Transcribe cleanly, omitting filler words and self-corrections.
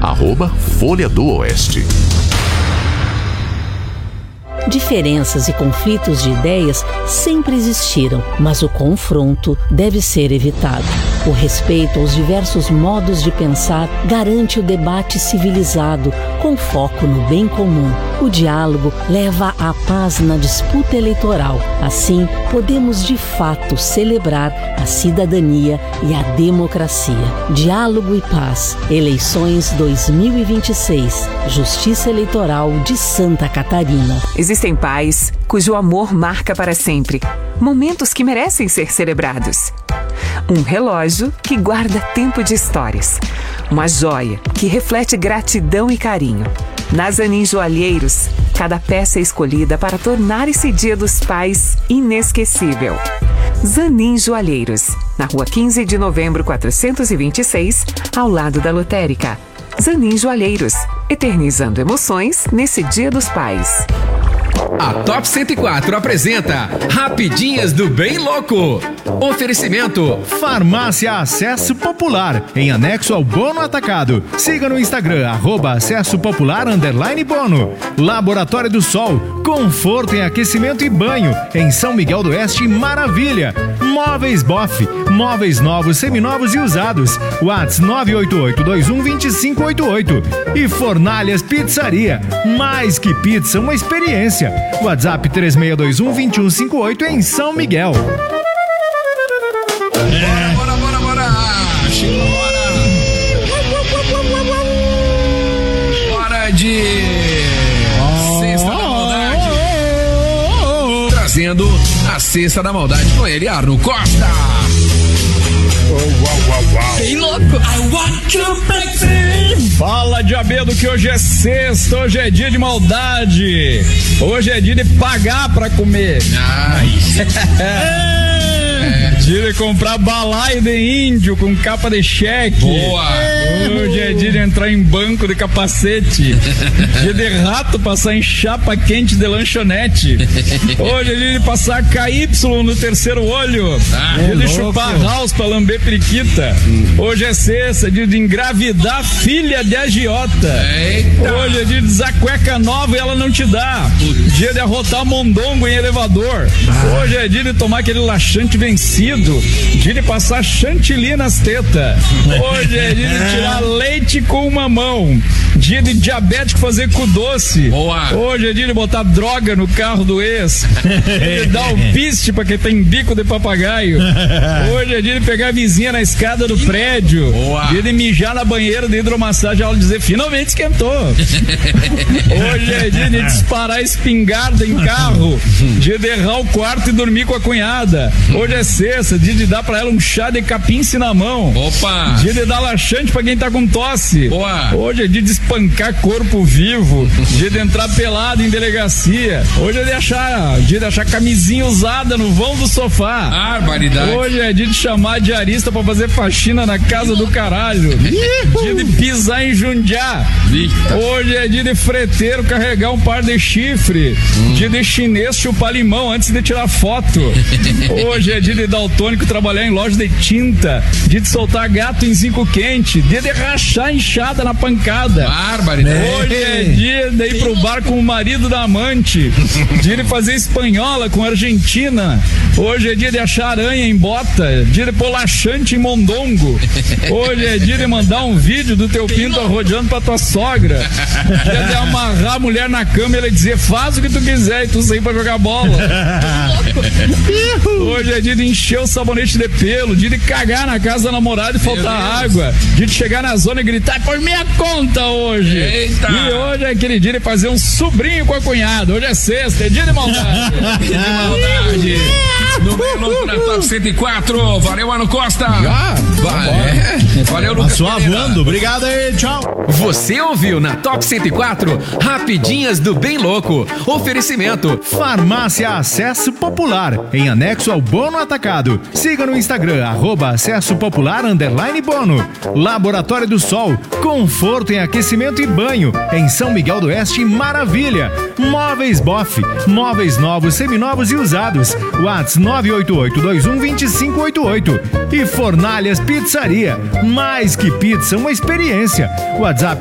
@Folha do Oeste. Diferenças e conflitos de ideias sempre existiram, mas o confronto deve ser evitado. O respeito aos diversos modos de pensar garante o debate civilizado, com foco no bem comum. O diálogo leva à paz na disputa eleitoral. Assim, podemos de fato celebrar a cidadania e a democracia. Diálogo e paz. Eleições 2026. Justiça Eleitoral de Santa Catarina. Existem pais cujo amor marca para sempre. Momentos que merecem ser celebrados. Um relógio que guarda tempo de histórias. Uma joia que reflete gratidão e carinho. Na Zanin Joalheiros, cada peça é escolhida para tornar esse Dia dos Pais inesquecível. Zanin Joalheiros, na Rua 15 de Novembro 426, ao lado da lotérica. Zanin Joalheiros, eternizando emoções nesse Dia dos Pais. A Top 104 apresenta Rapidinhas do Bem Louco. Oferecimento Farmácia Acesso Popular, em anexo ao Bono Atacado. Siga no Instagram, @acessopopular_bono. Laboratório do Sol, conforto em aquecimento e banho, em São Miguel do Oeste, Maravilha. Móveis Boff, móveis novos, seminovos e usados. WhatsApp 988212588. E Fornalhas Pizzaria, mais que pizza, uma experiência. WhatsApp 3621-2158 em São Miguel. Bora! Chegou a hora! Hora de Sexta da Maldade. Trazendo a Sexta da Maldade com ele, Arno Costa. Bem louco. I want you back. Fala, diabedo, que hoje é sexta, hoje é dia de maldade. Hoje é dia de pagar pra comer. Dia de comprar balaio de índio com capa de cheque. Boa! Hoje é dia de entrar em banco de capacete. Dia de rato passar em chapa quente de lanchonete. Hoje é dia de passar KY no terceiro olho. Dia de chupar house pra lamber periquita. Hoje é sexta, dia de engravidar filha de agiota. Eita. Hoje é dia de usar cueca nova e ela não te dá. Dia de arrotar mondongo em elevador. Hoje é dia de tomar aquele laxante vencido. Dia de passar chantilly nas tetas. Hoje é dia de tirar leite com uma mão. Dia de diabético fazer cu doce. Boa. Hoje é dia de botar droga no carro do ex. Dia de dar um piste pra quem tem bico de papagaio. Hoje é dia de pegar a vizinha na escada do prédio. Boa. Dia de mijar na banheira de hidromassagem, ela dizer finalmente esquentou. Hoje é dia de disparar espingarda em carro. Dia de errar o quarto e dormir com a cunhada. Hoje é sexta, dia de dar pra ela um chá de capim-cinamão. Opa! Dia de dar laxante pra quem tá com tosse. Boa! Hoje é dia de espancar corpo vivo. Dia de entrar pelado em delegacia. Hoje é dia de achar camisinha usada no vão do sofá. Barbaridade! Hoje é dia de chamar diarista pra fazer faxina na casa do caralho. Dia de pisar em Jundiá. Hoje é dia de freteiro carregar um par de chifre. Dia de chinês chupar limão antes de tirar foto. Hoje é dia de daltônico trabalhar em loja de tinta. Dia de soltar gato em zinco quente. Dia de rachar enxada na pancada. Barbaridade! Hoje é dia de ir pro bar com o marido da amante. Dia de fazer espanhola com a Argentina. Hoje é dia de achar aranha em bota. Dia de pôr laxante em mondongo. Hoje é dia de mandar um vídeo do teu pinto arrodeando pra tua sogra. Dia de amarrar a mulher na cama e ela dizer faz o que tu quiser e tu sair pra jogar bola. Hoje é dia de encher o sabonete de pelo. Dia de cagar na casa da namorada e faltar água. Dia de chegar na zona e gritar por minha conta hoje. Eita. E hoje é aquele dia de fazer um sobrinho com a cunhada. Hoje é sexta, é dia de maldade. Dia de maldade! No Bem Louco na Top 104. Valeu, Arno Costa! Valeu, Lucas. Suavando, obrigado aí, tchau. Você ouviu na Top 104 Rapidinhas do Bem Louco. Oferecimento Farmácia Acesso Popular, em anexo ao Bono Atacado. Siga no Instagram, @acessopopular_bono. Laboratório do Sol, conforto em aquecimento e banho, em São Miguel do Oeste, Maravilha. Móveis Boff, móveis novos, seminovos e usados. WhatsApp 988212588. E Fornalhas Pizzaria, mais que pizza, uma experiência. WhatsApp